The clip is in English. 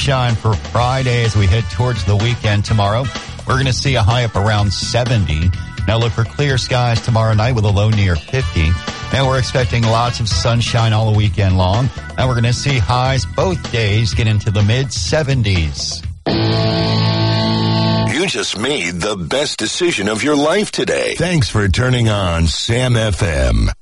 sunshine for Friday as we head towards the weekend tomorrow. We're going to see a high up around 70. Now look for clear skies tomorrow night with a low near 50. And we're expecting lots of sunshine all the weekend long. And we're going to see highs both days get into the mid-70s. You just made the best decision of your life today. Thanks for turning on Sam FM.